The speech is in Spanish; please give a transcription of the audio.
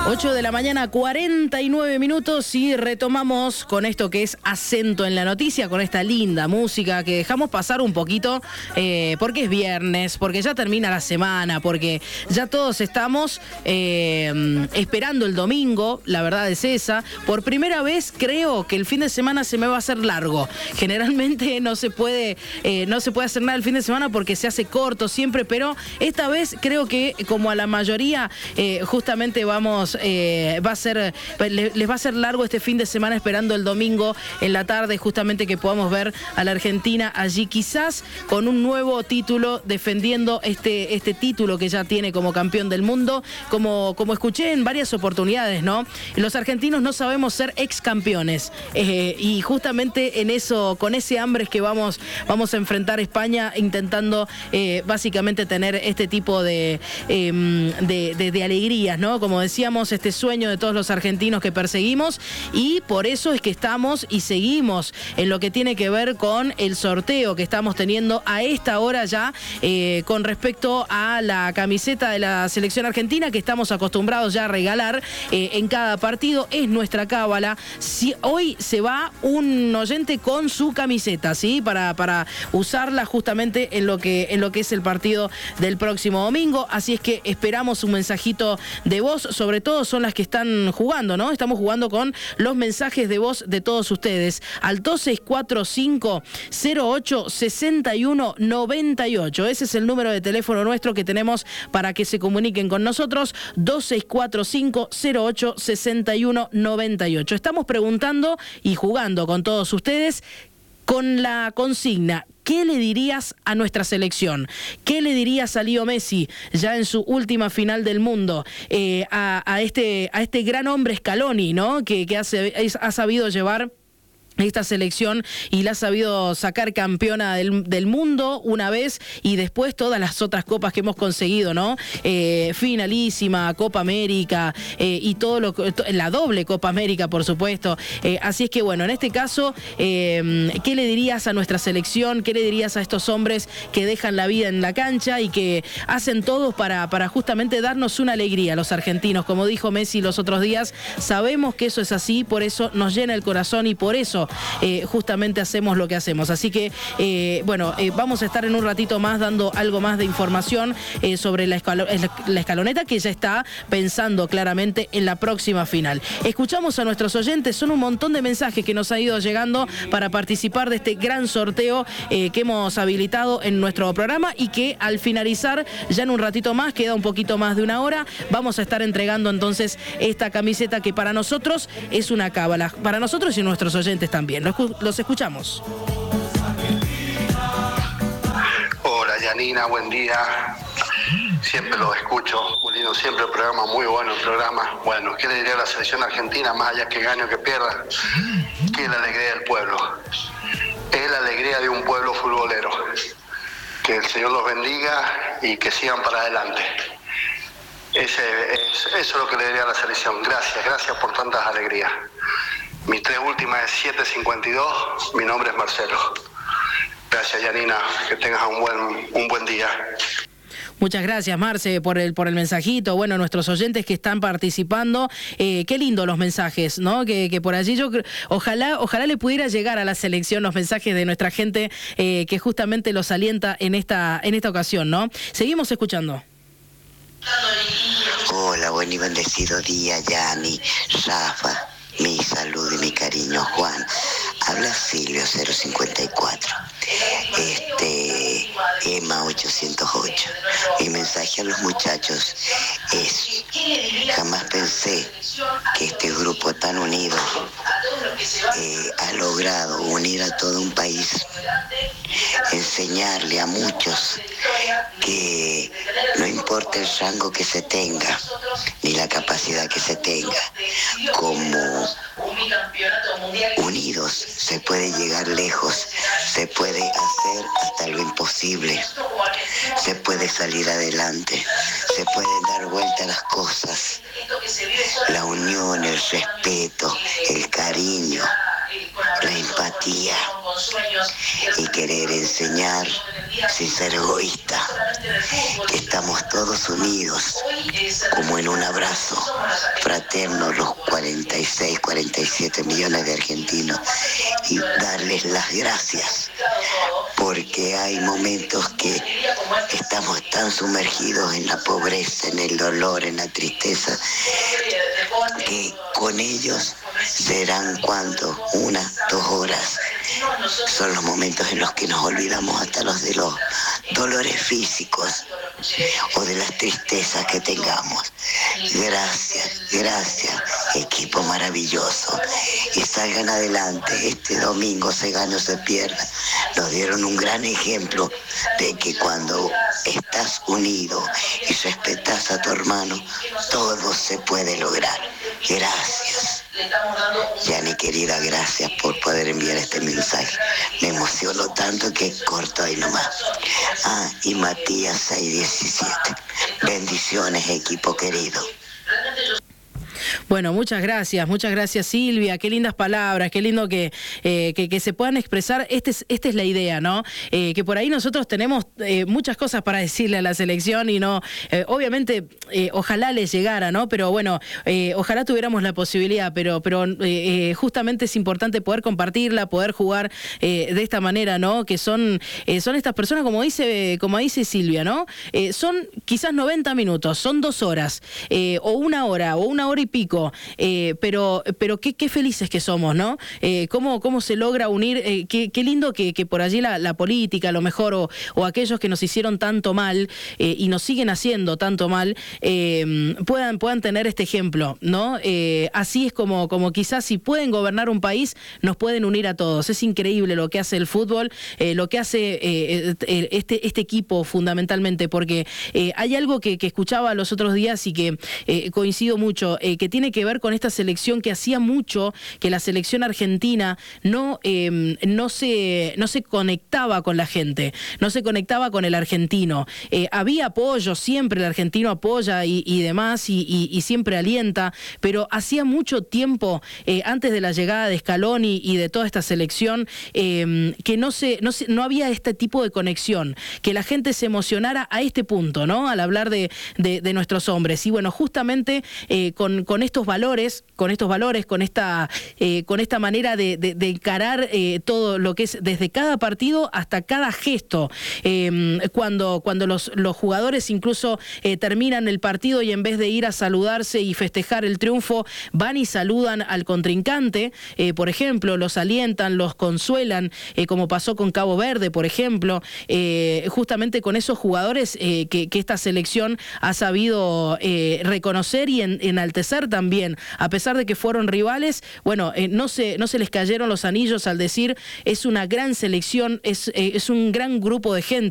8 de la mañana, 49 minutos y retomamos con esto que es Acento en la Noticia, con esta linda música que dejamos pasar un poquito porque es viernes, porque ya termina la semana, porque ya todos estamos esperando el domingo, la verdad es esa. Por primera vez creo que el fin de semana se me va a hacer largo. Generalmente no se puede hacer nada el fin de semana porque se hace corto siempre, pero esta vez creo que como a la mayoría justamente les va a ser largo este fin de semana esperando el domingo en la tarde justamente que podamos ver a la Argentina allí quizás con un nuevo título defendiendo este título que ya tiene como campeón del mundo, como escuché en varias oportunidades, ¿no? Los argentinos no sabemos ser ex campeones y justamente en eso, con ese hambre es que vamos a enfrentar a España intentando básicamente tener este tipo de alegrías, ¿no? Como decíamos, este sueño de todos los argentinos que perseguimos, y por eso es que estamos y seguimos en lo que tiene que ver con el sorteo que estamos teniendo a esta hora ya con respecto a la camiseta de la selección argentina que estamos acostumbrados ya a regalar en cada partido. Es nuestra cábala. Si hoy se va un oyente con su camiseta, ¿sí? Para usarla justamente en lo que es el partido del próximo domingo. Así es que esperamos un mensajito de voz, sobre todo son las que están jugando, ¿no? Estamos jugando con los mensajes de voz de todos ustedes al 2645-086198. Ese es el número de teléfono nuestro que tenemos para que se comuniquen con nosotros, 2645-086198. Estamos preguntando y jugando con todos ustedes con la consigna: ¿qué le dirías a nuestra selección? ¿Qué le dirías a Leo Messi ya en su última final del mundo? A este gran hombre Scaloni, ¿no? Que ha sabido llevar esta selección y la ha sabido sacar campeona del mundo una vez y después todas las otras copas que hemos conseguido, ¿no? Finalísima, Copa América y la doble Copa América, por supuesto. Así es que bueno, en este caso, ¿qué le dirías a nuestra selección? ¿Qué le dirías a estos hombres que dejan la vida en la cancha y que hacen todo para justamente darnos una alegría a los argentinos? Como dijo Messi los otros días, sabemos que eso es así, por eso nos llena el corazón y por eso justamente hacemos lo que hacemos. Así que vamos a estar en un ratito más dando algo más de información sobre la escaloneta, que ya está pensando claramente en la próxima final. Escuchamos a nuestros oyentes, son un montón de mensajes que nos ha ido llegando para participar de este gran sorteo que hemos habilitado en nuestro programa y que al finalizar, ya en un ratito más, queda un poquito más de una hora, vamos a estar entregando entonces esta camiseta que para nosotros es una cábala, para nosotros y nuestros oyentes también. Los escuchamos. Hola Yanina, buen día. Siempre lo escucho, muy lindo, siempre el programa, muy bueno el programa. Bueno, ¿qué le diría a la selección argentina, más allá que gane o que pierda? Que es la alegría del pueblo. Es la alegría de un pueblo futbolero. Que el Señor los bendiga y que sigan para adelante. Eso es lo que le diría a la selección. Gracias por tantas alegrías. Mis 3 últimas es 752, mi nombre es Marcelo. Gracias Yanina, que tengas un buen día. Muchas gracias, Marce, por el mensajito. Bueno, nuestros oyentes que están participando, qué lindo los mensajes, ¿no? Que por allí ojalá le pudiera llegar a la selección los mensajes de nuestra gente que justamente los alienta en esta ocasión, ¿no? Seguimos escuchando. Hola, buen y bendecido día, Yani, Rafa. Mi salud y mi cariño, Juan. Habla Silvio 054. EMA 808. Mi mensaje a los muchachos es: jamás pensé que este grupo tan unido ha logrado unir a todo un país, enseñarle a muchos que no importa el rango que se tenga, ni la capacidad que se tenga, como unidos se puede llegar lejos, se puede hacer hasta lo imposible, se puede salir adelante, se pueden dar vuelta a las cosas. La unión, el respeto, el cariño, la empatía y querer enseñar sin ser egoísta, que estamos todos unidos como en un abrazo fraterno los 46, 47 millones de argentinos y darles las gracias porque hay momentos que estamos tan sumergidos en la pobreza, en el dolor, en la tristeza, que con ellos serán ¿cuánto? 1, 2 horas. Son los momentos en los que nos olvidamos hasta los de los dolores físicos o de las tristezas que tengamos. Gracias, equipo maravilloso. Y salgan adelante. Este domingo se gana o se pierda. Nos dieron un gran ejemplo de que cuando estás unido y respetas a tu hermano, todo se puede lograr. Gracias. Yani querida, gracias por poder enviar este mensaje. Me emociono tanto que corto ahí nomás. Y Matías 617. Bendiciones, equipo querido. Bueno, muchas gracias Silvia, qué lindas palabras, qué lindo que se puedan expresar. Esta es la idea, ¿no? Que por ahí nosotros tenemos muchas cosas para decirle a la selección y no, obviamente, ojalá les llegara, ¿no? Pero bueno, ojalá tuviéramos la posibilidad, pero justamente es importante poder compartirla, poder jugar de esta manera, ¿no? Que son estas personas, como dice Silvia, ¿no? Son quizás 90 minutos, son 2 horas, o 1 hora, o 1 hora y pico, pero qué felices que somos, ¿no? Cómo se logra unir, qué lindo que por allí la política, a lo mejor, o aquellos que nos hicieron tanto mal y nos siguen haciendo tanto mal, puedan tener este ejemplo, ¿no? Así es como quizás si pueden gobernar un país, nos pueden unir a todos. Es increíble lo que hace el fútbol, lo que hace este equipo fundamentalmente, porque hay algo que escuchaba los otros días y que coincido mucho, que tiene que ver con esta selección que hacía mucho que la selección argentina no se conectaba con la gente, no se conectaba con el argentino. Había apoyo, siempre el argentino apoya y demás, y siempre alienta, pero hacía mucho tiempo, antes de la llegada de Scaloni y de toda esta selección, que no había este tipo de conexión, que la gente se emocionara a este punto, ¿no? Al hablar de nuestros hombres. Y bueno, justamente con estos valores, con esta manera de encarar todo lo que es desde cada partido hasta cada gesto. Cuando los jugadores incluso terminan el partido y en vez de ir a saludarse y festejar el triunfo, van y saludan al contrincante, por ejemplo, los alientan, los consuelan, como pasó con Cabo Verde, por ejemplo, justamente con esos jugadores que esta selección ha sabido reconocer y enaltecer también, a pesar de que fueron rivales. Bueno, no se les cayeron los anillos al decir, es una gran selección, es un gran grupo de gente.